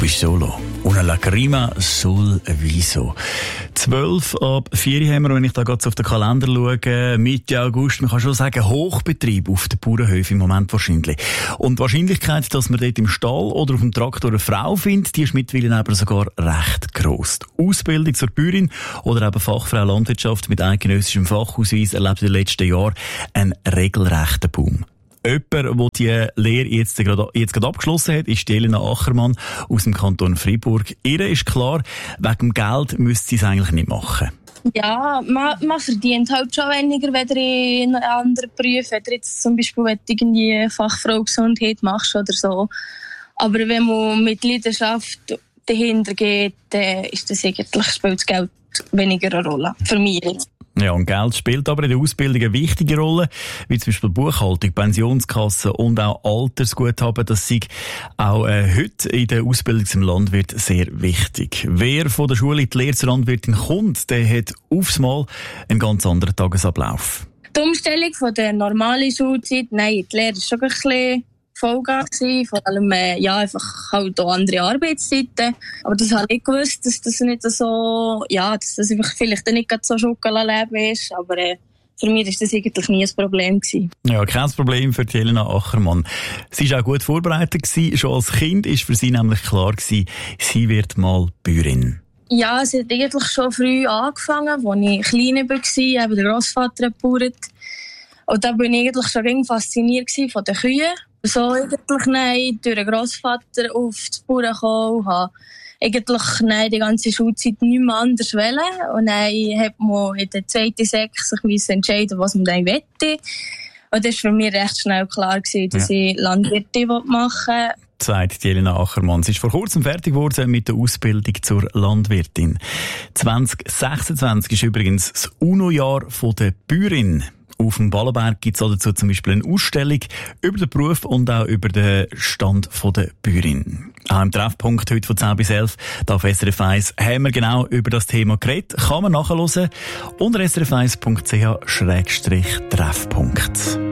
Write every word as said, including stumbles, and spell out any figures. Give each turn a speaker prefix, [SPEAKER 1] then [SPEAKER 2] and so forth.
[SPEAKER 1] solo. Una lacrima sul viso. zwölf ab vier haben wir, wenn ich da gerade auf den Kalender schaue, Mitte August, man kann schon sagen, Hochbetrieb auf den Bauernhöfen im Moment wahrscheinlich. Und die Wahrscheinlichkeit, dass man dort im Stall oder auf dem Traktor eine Frau findet, die ist mittlerweile aber sogar recht gross. Die Ausbildung zur Bäuerin oder eben Fachfrau Landwirtschaft mit eidgenössischem Fachausweis erlebt in den letzten Jahren einen regelrechten Boom. Jemand, der die Lehre jetzt gerade, jetzt gerade abgeschlossen hat, ist Elena Achermann aus dem Kanton Freiburg. Ihr ist klar, wegen dem Geld müsste sie es eigentlich nicht machen.
[SPEAKER 2] Ja, man, man verdient halt schon weniger, wenn du in einem anderen Beruf, wenn du jetzt zum Beispiel wenn du irgendwie Fachfrau Gesundheit machst oder so. Aber wenn man mit Leidenschaft dahinter geht, dann ist das eigentlich, spielt das Geld weniger eine Rolle. Für mich jetzt.
[SPEAKER 1] Ja, und Geld spielt aber in der Ausbildung eine wichtige Rolle, wie zum Beispiel Buchhaltung, Pensionskasse und auch Altersguthaben. Das sind auch äh, heute in der Ausbildung zum Landwirt sehr wichtig. Wer von der Schule in die Lehre zur Landwirtin kommt, der hat aufs Mal einen ganz anderen Tagesablauf.
[SPEAKER 2] Die Umstellung von der normalen Schulzeit, nein, die Lehre war schon ein bisschen Vollgas, vor allem äh, ja, einfach halt auch andere Arbeitszeiten. Aber das habe ich gewusst, dass das nicht so, ja, dass das einfach vielleicht nicht so Schokoladleben ist, aber äh, für mich war das eigentlich nie ein Problem gewesen.
[SPEAKER 1] Ja, kein Problem für Elena Achermann. Sie war auch gut vorbereitet gewesen. Schon als Kind war für sie nämlich klar gewesen, sie wird mal Bäuerin.
[SPEAKER 2] Ja, sie hat eigentlich schon früh angefangen, als ich klein war, eben der Grossvater hat gebaut. Und da war ich eigentlich schon fasziniert von den Kühen. So eigentlich nein, durch den Grossvater auf die Bauern gekommen, habe eigentlich nein, die ganze Schulzeit nicht mehr anders wollen. Und dann hat man in der zweiten Sek sich entscheiden, was man dann wette. Und das war für mich recht schnell klar gewesen, dass ja. ich Landwirtin machen will.
[SPEAKER 1] Sagt Elena Achermann. Sie ist vor kurzem fertig geworden mit der Ausbildung zur Landwirtin. zwanzig sechsundzwanzig ist übrigens das UNO-Jahr der Bäuerin. Auf dem Ballenberg gibt es dazu zum Beispiel eine Ausstellung über den Beruf und auch über den Stand der Bäuerin. Auch im Treffpunkt heute von zehn bis elf, da auf S R F eins, haben wir genau über das Thema geredet. Kann man nachhören unter s r f eins punkt c h Treffpunkt.